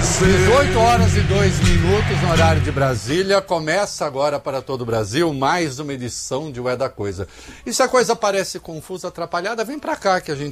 18 horas e 2 minutos no horário de Brasília. Começa agora para todo o Brasil mais uma edição de Ué da Coisa. E se a coisa parece confusa, atrapalhada, vem pra cá que a gente